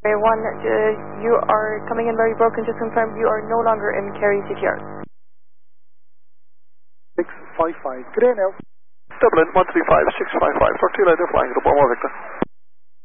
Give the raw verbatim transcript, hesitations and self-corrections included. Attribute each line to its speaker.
Speaker 1: Ray one, uh, you are coming in very broken. Just confirm you are no longer in Kerry C T R.
Speaker 2: six five five. Good day now.
Speaker 3: Dublin, one three five, six five five. Talk to you later, flying to Bomber Victor.